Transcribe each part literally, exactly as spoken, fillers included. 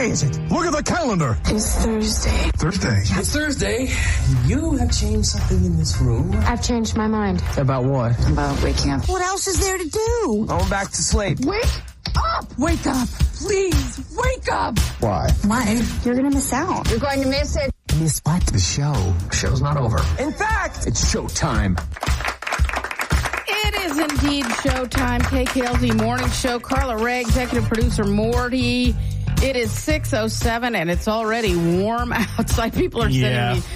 day is it? Look at the calendar. It's Thursday. Thursday. It's Thursday. You have changed something in this room. I've changed my mind. About what? About waking up. What else is there to do? Going back to sleep. Wake up! Wake up! Please, wake up! Why? Why? You're going to miss out. You're going to miss it. Miss what? The show. Show's not over. In fact, it's showtime. It is indeed showtime. K K L Z Morning Show. Carla Ray, executive producer Morty. It is six oh seven and it's already warm outside. People are yeah. sending me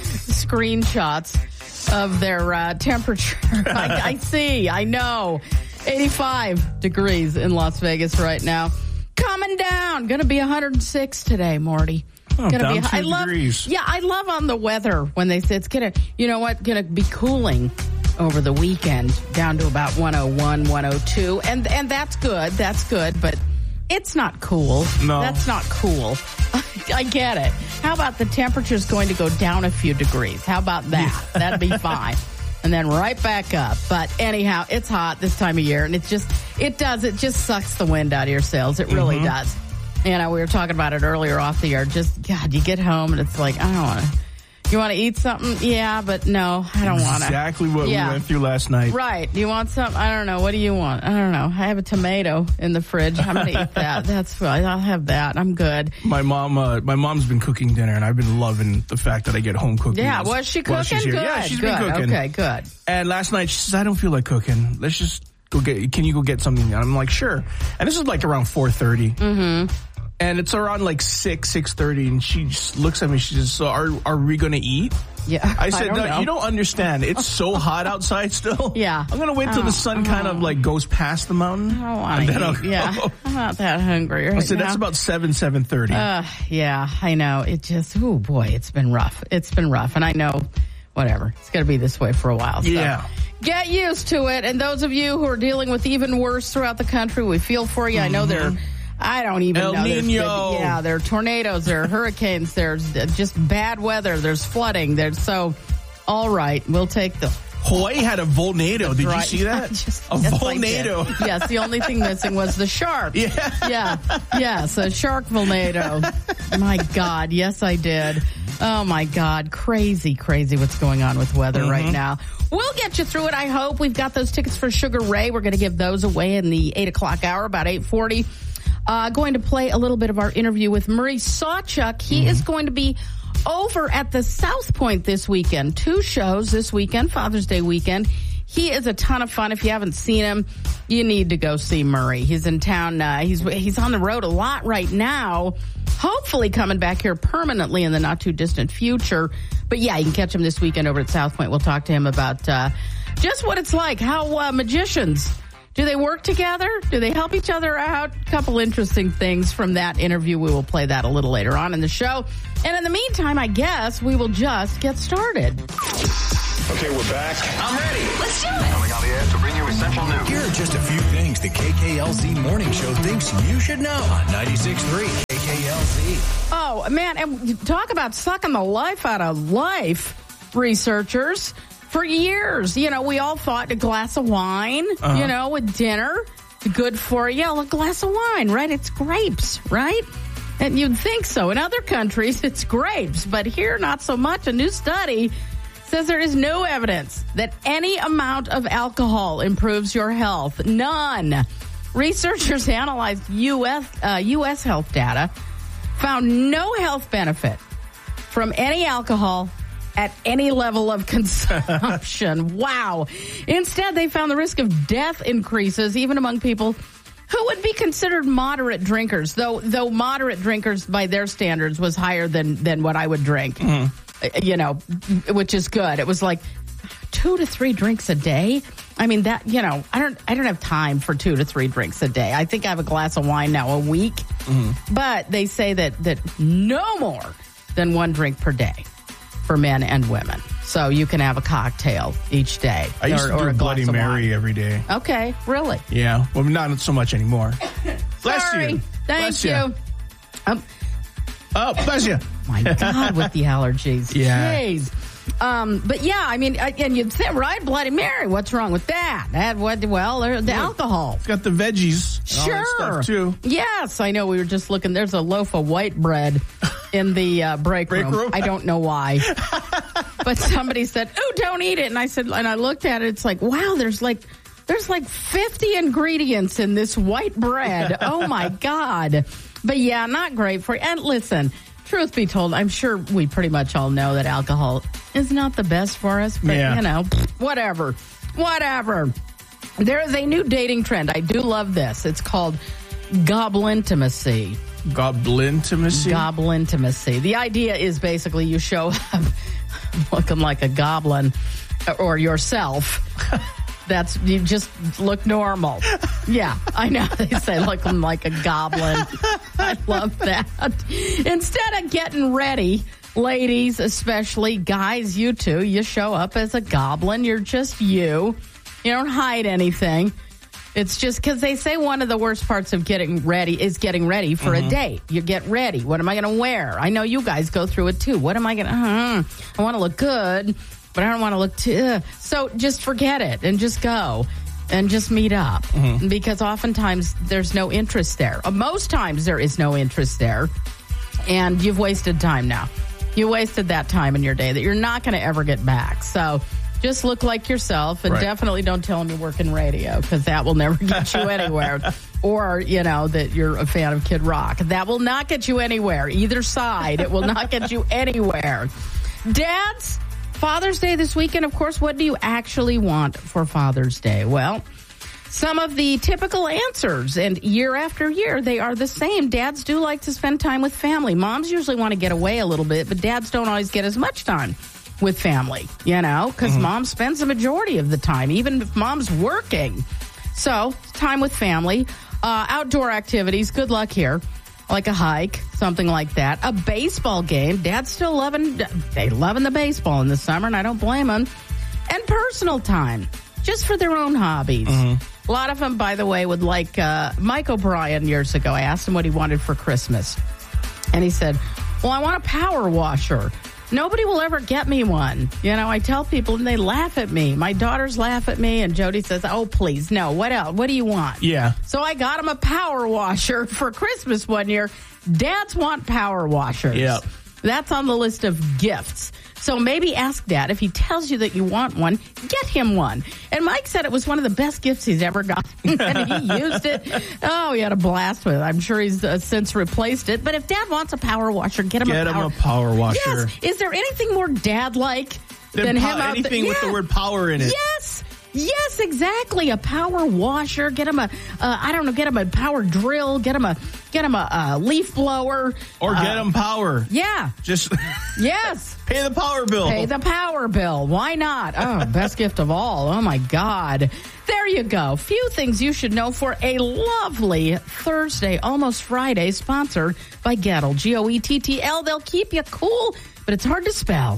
screenshots of their uh, temperature. I, I see. I know. eighty-five degrees in Las Vegas right now. Coming down. Going to be one hundred six today, Morty. Oh, gonna down be, two I love, degrees. Yeah, I love on the weather when they say it's going to, you know what, going to be cooling over the weekend down to about one oh one, one oh two. And, and that's good. That's good. But it's not cool. No. That's not cool. I get it. How about the temperature's going to go down a few degrees? How about that? Yeah. That'd be fine. And then right back up. But anyhow, it's hot this time of year. And it just, it does, it just sucks the wind out of your sails. It really Mm-hmm. does. You know, we were talking about it earlier off the air. Just, God, you get home and it's like, I don't want to. You want to eat something? Yeah, but no, I don't want to. Exactly what Yeah. we went through last night. Right. Do you want something? I don't know. What do you want? I don't know. I have a tomato in the fridge. I'm going to eat that. That's fine. I'll have that. I'm good. My mom, uh, my mom's been cooking dinner, and I've been loving the fact that I get home cooking. Yeah, was she while cooking? she's here. Good. Yeah, she's good. been cooking. Okay, good. And last night she says, "I don't feel like cooking. Let's just go get. Can you go get something?" And I'm like, "Sure." And this is like around four thirty. Mm-hmm. And it's around like six, six thirty, and she just looks at me. She says, "So are are we going to eat?" Yeah. I said, I don't no, know. "You don't understand. It's so hot outside still. Yeah. I'm going to wait till Oh, the sun kind of like goes past the mountain. I don't want and to then I'll eat. go." Yeah. I'm not that hungry right I said, now. "That's about seven, seven thirty." Uh, yeah, I know. It just, oh boy, it's been rough. It's been rough. And I know, whatever, it's going to be this way for a while. So. Yeah. Get used to it. And those of you who are dealing with even worse throughout the country, we feel for you. I know there, I don't even El know. There's- Niño. Yeah, there are tornadoes, there are hurricanes, there's just bad weather, there's flooding. There's so, all right, we'll take the. Hawaii had a volnado. Did Right. you see that? Just- a yes, I did. volnado. Yes, the only thing missing was the shark. Yeah. Yeah. Yes, a shark volnado. My God. Yes, I did. Oh, my God. Crazy, crazy what's going on with weather Mm-hmm. right now. We'll get you through it, I hope. We've got those tickets for Sugar Ray. We're going to give those away in the eight o'clock hour, about eight forty. Uh, going to play a little bit of our interview with Murray Sawchuk. He mm-hmm. is going to be over at the South Point this weekend. Two shows this weekend, Father's Day weekend. He is a ton of fun. If you haven't seen him, you need to go see Murray. He's in town. Uh, he's he's on the road a lot right now. Hopefully coming back here permanently in the not too distant future. But yeah, you can catch him this weekend over at South Point. We'll talk to him about uh, just what it's like, how uh, magicians, do they work together? Do they help each other out? A couple interesting things from that interview. We will play that a little later on in the show. And in the meantime, I guess we will just get started. Okay, we're back. I'm ready. Let's do it. Coming on the air to bring you essential news. Here are just a few things the K K L Z Morning Show thinks you should know on ninety-six point three K K L Z. Oh, man, and talk about sucking the life out of life, researchers. For years, you know, we all thought a glass of wine, uh-huh. you know, with dinner, good for you. A glass of wine, right? It's grapes, right? And you'd think so. In other countries, it's grapes. But here, not so much. A new study says there is no evidence that any amount of alcohol improves your health. None. Researchers analyzed U S, uh, U S health data, found no health benefit from any alcohol at any level of consumption. Wow. Instead, they found the risk of death increases even among people who would be considered moderate drinkers, though though moderate drinkers by their standards was higher than, than what I would drink, mm-hmm. you know, which is good. It was like two to three drinks a day. I mean, that, you know, I don't I don't have time for two to three drinks a day. I think I have a glass of wine now a week. Mm-hmm. But they say that, that no more than one drink per day for men and women. So you can have a cocktail each day. I used or, to do or a Bloody glass of Mary wine. every day. Okay, really? Yeah. Well, not so much anymore. Bless Sorry. you. Thank bless you. you. Um, oh, bless you. My God, with the allergies. Yeah. Jeez. Um, but yeah, I mean, and you'd say, right, Bloody Mary, what's wrong with that? That what? Well, the yeah. alcohol. It's got the veggies. and all that Sure. stuff, too. Yes, I know. We were just looking. There's a loaf of white bread in the uh, break, Break room. room? I don't know why. But somebody said, "Oh, don't eat it." And I said, and I looked at it. It's like, wow, there's like, there's like fifty ingredients in this white bread. Oh my God. But yeah, not great for you. And listen, truth be told, I'm sure we pretty much all know that alcohol is not the best for us. But Yeah. you know, whatever, whatever. There is a new dating trend. I do love this. It's called goblintimacy. Goblintimacy? Goblintimacy. The idea is basically you show up looking like a goblin or yourself. That's, you just look normal. Yeah, I know. They say looking like a goblin. I love that. Instead of getting ready, ladies, especially guys, you too, you show up as a goblin. You're just you. You don't hide anything. It's just because they say one of the worst parts of getting ready is getting ready for mm-hmm. a date. You get ready. What am I going to wear? I know you guys go through it too. What am I going to, uh, I want to look good, but I don't want to look too, uh. So just forget it and just go and just meet up mm-hmm. because oftentimes there's no interest there. Uh, most times there is no interest there, and you've wasted time now. You wasted that time in your day that you're not going to ever get back. So just look like yourself, and right. definitely don't tell them you work in radio, because that will never get you anywhere. Or, you know, that you're a fan of Kid Rock. That will not get you anywhere. Either side, it will not get you anywhere. Dads, Father's Day this weekend, of course, what do you actually want for Father's Day? Well, some of the typical answers, and year after year, they are the same. Dads do like to spend time with family. Moms usually want to get away a little bit, but dads don't always get as much time with family, you know, because mm-hmm. mom spends the majority of the time, even if mom's working. So, time with family. Uh, outdoor activities, good luck here. Like a hike, something like that. A baseball game. Dad's still loving, they loving the baseball in the summer, and I don't blame them. And personal time, just for their own hobbies. Mm-hmm. A lot of them, by the way, would like uh, Mike O'Brien years ago. I asked him what he wanted for Christmas. And he said, well, I want a power washer. Nobody will ever get me one. You know, I tell people and they laugh at me. My daughters laugh at me, and Jody says, oh, please, no. What else? What do you want? Yeah. So I got him a power washer for Christmas one year. Dads want power washers. Yep. That's on the list of gifts. So maybe ask Dad. If he tells you that you want one, get him one. And Mike said it was one of the best gifts he's ever gotten. And he used it. Oh, he had a blast with it. I'm sure he's uh, since replaced it. But if Dad wants a power washer, get him get a power Get him a power washer. Yes. Is there anything more dad-like than, than him po- out anything there? with Yeah. the word power in it? Yes. Yes, exactly. A power washer. Get him a, uh, I don't know, get him a power drill. Get him a, get him a, a leaf blower. Or uh, get him power. Yeah. Just yes. Pay the power bill. Pay the power bill. Why not? Oh, best gift of all. Oh, my God. There you go. Few things you should know for a lovely Thursday, almost Friday, sponsored by Gettle. G O E T T L. They'll keep you cool, but it's hard to spell.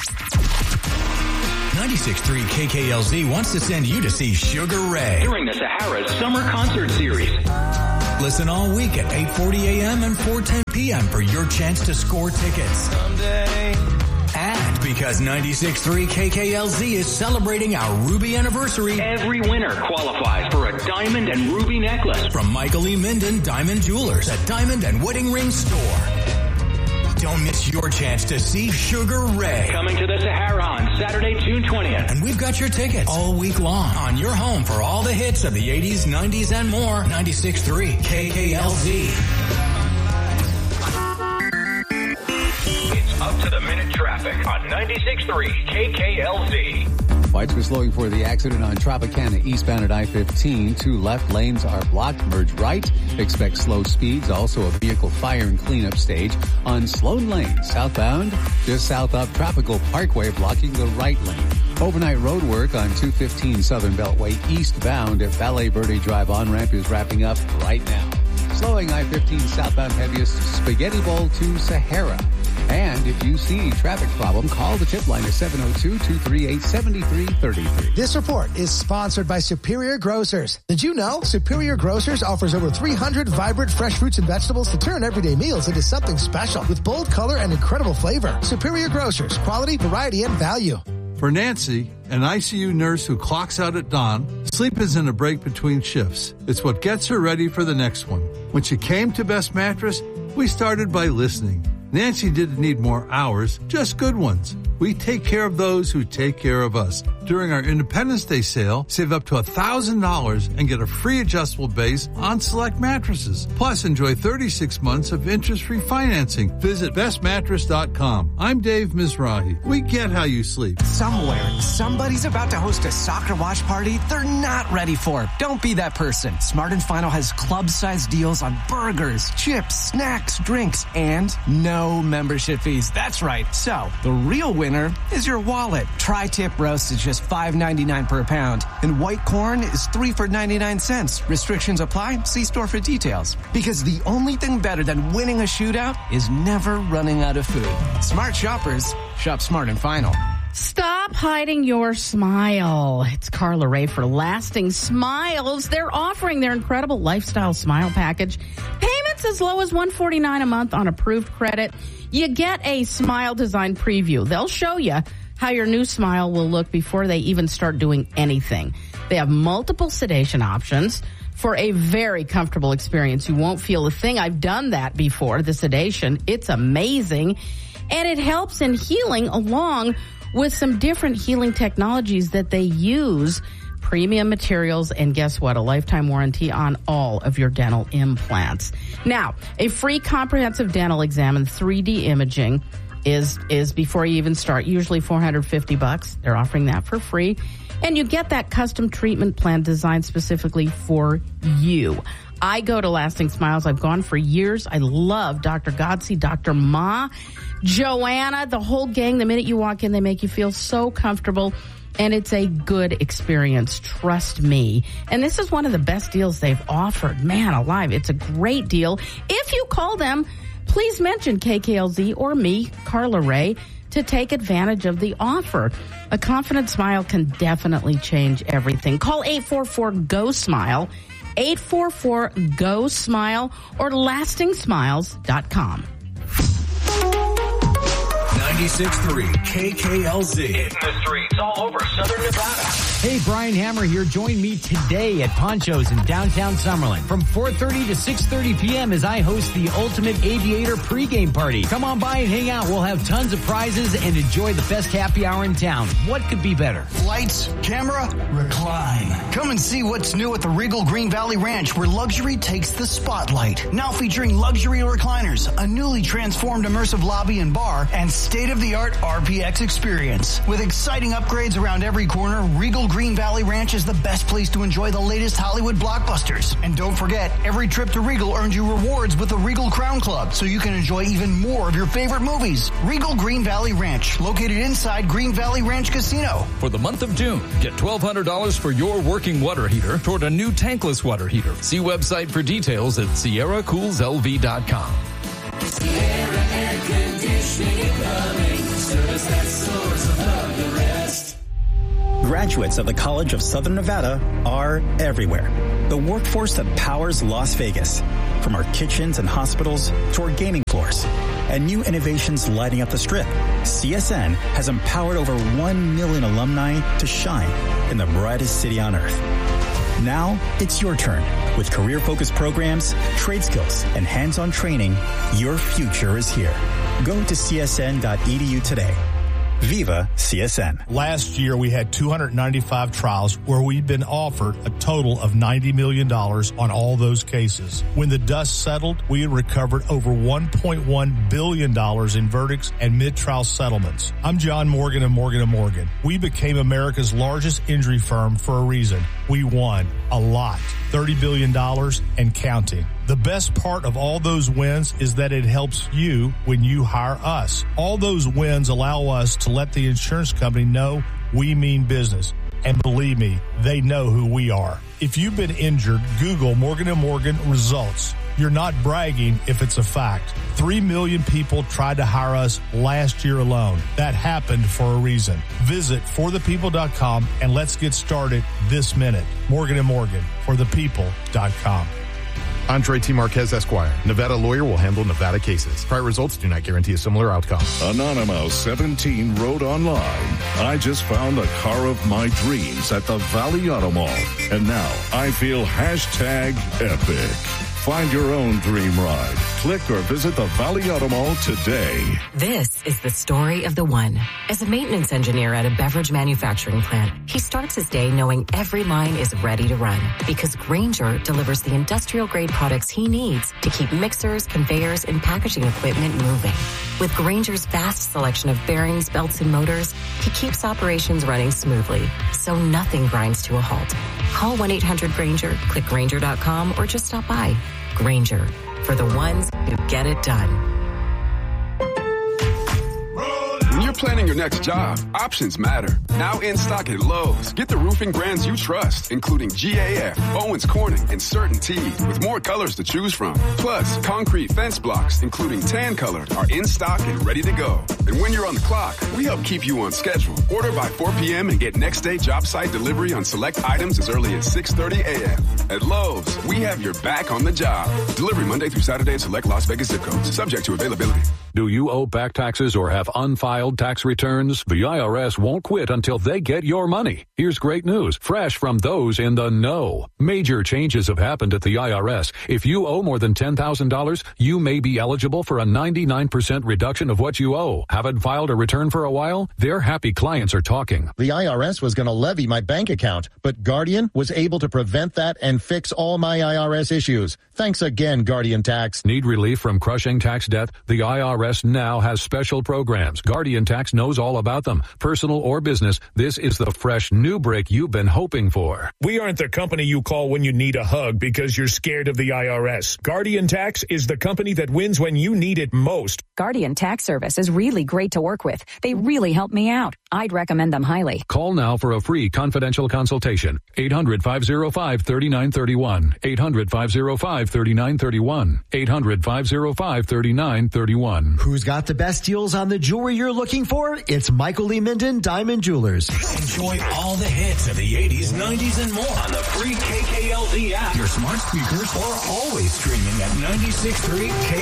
ninety-six point three K K L Z wants to send you to see Sugar Ray during the Sahara's summer concert series. Listen all week at eight forty a.m. and four ten p.m. for your chance to score tickets. Someday. And because ninety-six point three K K L Z is celebrating our Ruby anniversary, every winner qualifies for a diamond and ruby necklace from Michael E. Minden Diamond Jewelers at Diamond and Wedding Ring Store. Don't miss your chance to see Sugar Ray. Coming to the Sahara on Saturday, June twentieth. And we've got your tickets all week long on your home for all the hits of the eighties, nineties, and more. ninety-six point three K K L Z. It's up to the minute traffic on ninety-six point three K K L Z. Whites were slowing for the accident on Tropicana eastbound at I fifteen. Two left lanes are blocked. Merge right. Expect slow speeds. Also a vehicle fire and cleanup stage on Sloan Lane southbound, just south of Tropical Parkway, blocking the right lane. Overnight road work on two fifteen Southern Beltway eastbound at Valet Verde Drive on-ramp is wrapping up right now. Slowing I fifteen southbound heaviest Spaghetti Bowl to Sahara. And if you see traffic problem, call the tip line at seven oh two, two three eight, seven three three three. This report is sponsored by Superior Grocers. Did you know Superior Grocers offers over three hundred vibrant fresh fruits and vegetables to turn everyday meals into something special with bold color and incredible flavor? Superior Grocers, quality, variety, and value. For Nancy, an I C U nurse who clocks out at dawn, sleep isn't a break between shifts. It's what gets her ready for the next one. When she came to Best Mattress, we started by listening. Nancy didn't need more hours, just good ones. We take care of those who take care of us. During our Independence Day sale, save up to one thousand dollars and get a free adjustable base on select mattresses. Plus, enjoy thirty-six months of interest-free financing. Visit best mattress dot com. I'm Dave Mizrahi. We get how you sleep. Somewhere, somebody's about to host a soccer watch party they're not ready for. Don't be that person. Smart and Final has club-sized deals on burgers, chips, snacks, drinks, and no membership fees. That's right. So, the real winner is your wallet. Tri-tip roast is just five ninety-nine per pound, and white corn is three for ninety-nine cents. Restrictions apply. See store for details. Because the only thing better than winning a shootout is never running out of food. Smart shoppers shop Smart and Final. Stop hiding your smile. It's Carla Ray for Lasting Smiles. They're offering their incredible lifestyle smile package. Payments as low as one hundred forty-nine dollars a month on approved credit. You get a smile design preview. They'll show you how your new smile will look before they even start doing anything. They have multiple sedation options for a very comfortable experience. You won't feel a thing. I've done that before, the sedation. It's amazing. And it helps in healing along with some different healing technologies that they use. Premium materials, and guess what? A lifetime warranty on all of your dental implants. Now, a free comprehensive dental exam and three D imaging is is before you even start, usually four hundred fifty bucks. They're offering that for free. And you get that custom treatment plan designed specifically for you. I go to Lasting Smiles. I've gone for years. I love Doctor Godsey, Doctor Ma, Joanna, the whole gang. The minute you walk in, they make you feel so comfortable. And it's a good experience. Trust me. And this is one of the best deals they've offered. Man alive. It's a great deal. If you call them, please mention K K L Z or me, Carla Ray, to take advantage of the offer. A confident smile can definitely change everything. Call eight four four, G O, SMILE, eight four four, G O, SMILE, or lasting smiles dot com. ninety-six point three K K L Z. In the streets all over Southern Nevada. Hey, Brian Hammer here. Join me today at Poncho's in downtown Summerlin from four thirty to six thirty p.m. as I host the Ultimate Aviator pregame party. Come on by and hang out. We'll have tons of prizes and enjoy the best happy hour in town. What could be better? Lights, camera, recline. Come and see what's new at the Regal Green Valley Ranch, where luxury takes the spotlight. Now featuring luxury recliners, a newly transformed immersive lobby and bar, and state-of-the-art R P X experience. With exciting upgrades around every corner, Regal Green Valley Ranch is the best place to enjoy the latest Hollywood blockbusters. And don't forget, every trip to Regal earns you rewards with the Regal Crown Club, so you can enjoy even more of your favorite movies. Regal Green Valley Ranch, located inside Green Valley Ranch Casino. For the month of June, get twelve hundred dollars for your working water heater toward a new tankless water heater. See website for details at sierra cools L V dot com. Sierra Air Conditioning and Plumbing, service that soars above the rest. Graduates of the College of Southern Nevada are everywhere. The workforce that powers Las Vegas. From our kitchens and hospitals to our gaming floors. And new innovations lighting up the Strip. C S N has empowered over one million alumni to shine in the brightest city on earth. Now, it's your turn. With career-focused programs, trade skills, and hands-on training, your future is here. Go to c s n dot e d u today. Viva C S N. Last year, we had two hundred ninety-five trials where we've been offered a total of ninety million dollars on all those cases. When the dust settled, we had recovered over one point one billion dollars in verdicts and mid-trial settlements. I'm John Morgan of Morgan and Morgan. We became America's largest injury firm for a reason. We won a lot, thirty billion dollars and counting. The best part of all those wins is that it helps you when you hire us. All those wins allow us to let the insurance company know we mean business. And believe me, they know who we are. If you've been injured, Google Morgan and Morgan results. You're not bragging if it's a fact. Three million people tried to hire us last year alone. That happened for a reason. Visit for the people dot com and let's get started this minute. Morgan and Morgan, for the people dot com. Andre T. Marquez, Esquire. Nevada lawyer will handle Nevada cases. Prior results do not guarantee a similar outcome. Anonymous seventeen wrote online, I just found the car of my dreams at the Valley Auto Mall. And now I feel hashtag epic. Find your own dream ride. Click or visit the Valley Auto Mall today. This is the story of the one. As a maintenance engineer at a beverage manufacturing plant, he starts his day knowing every line is ready to run because Grainger delivers the industrial-grade products he needs to keep mixers, conveyors, and packaging equipment moving. With Grainger's vast selection of bearings, belts, and motors, he keeps operations running smoothly, so nothing grinds to a halt. Call one eight hundred Grainger, click Grainger dot com, or just stop by. Grainger, for the ones who get it done. When you're planning your next job, options matter. Now in stock at Lowe's. Get the roofing brands you trust, including G A F, Owens Corning, and CertainTeed, with more colors to choose from. Plus, concrete fence blocks, including tan color, are in stock and ready to go. And when you're on the clock, we help keep you on schedule. Order by four p.m. and get next day job site delivery on select items as early as six thirty a.m. At Lowe's, we have your back on the job. Delivery Monday through Saturday at select Las Vegas zip codes, subject to availability. Do you owe back taxes or have unfiled tax returns? The I R S won't quit until they get your money. Here's great news, fresh from those in the know. Major changes have happened at the I R S. If you owe more than ten thousand dollars, you may be eligible for a ninety-nine percent reduction of what you owe. Haven't filed a return for a while? Their happy clients are talking. The I R S was going to levy my bank account, but Guardian was able to prevent that and fix all my I R S issues. Thanks again, Guardian Tax. Need relief from crushing tax debt? The I R S now has special programs. Guardian Tax knows all about them. Personal or business, this is the fresh new break you've been hoping for. We aren't the company you call when you need a hug because you're scared of the I R S. Guardian Tax is the company that wins when you need it most. Guardian Tax Service is really great to work with. They really help me out. I'd recommend them highly. Call now for a free confidential consultation. eight hundred, five oh five, three nine three one. eight hundred, five oh five, three nine three one. eight hundred, five oh five, three nine three one. Who's got the best deals on the jewelry you're looking for? It's Michael Lee Minden Diamond Jewelers. Enjoy all the hits of the eighties, nineties, and more on the free K K L Z app, your smart speakers, or always streaming at nine six three K